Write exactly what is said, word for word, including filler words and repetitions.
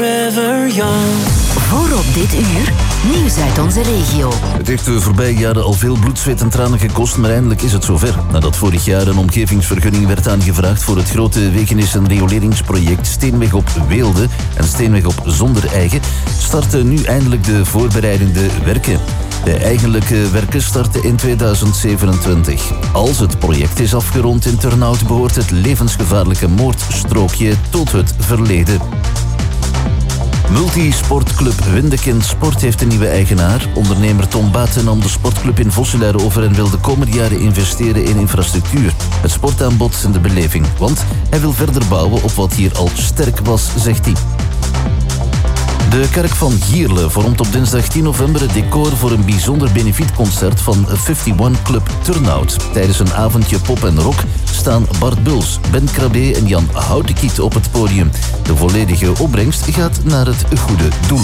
Voorop dit uur, nieuws uit onze regio. Het heeft de voorbije jaren al veel bloed, zweet en tranen gekost, maar eindelijk is het zover. Nadat vorig jaar een omgevingsvergunning werd aangevraagd voor het grote wegenis- en rioleringsproject Steenweg op Weelde en Steenweg op Zondereigen, starten nu eindelijk de voorbereidende werken. De eigenlijke werken starten in tweeduizend zevenentwintig. Als het project is afgerond in Turnhout, behoort het levensgevaarlijke moordstrookje tot het verleden. Multisportclub Windekind Sport heeft een nieuwe eigenaar. Ondernemer Tom Baten nam de sportclub in Vosselaar over en wil de komende jaren investeren in infrastructuur, het sportaanbod en de beleving. Want hij wil verder bouwen op wat hier al sterk was, zegt hij. De kerk van Gierle vormt op dinsdag tien november het decor voor een bijzonder benefietconcert van eenenvijftig Club Turnhout. Tijdens een avondje pop en rock staan Bart Buls, Ben Krabbe en Jan Houtekiet op het podium. De volledige opbrengst gaat naar het goede doel.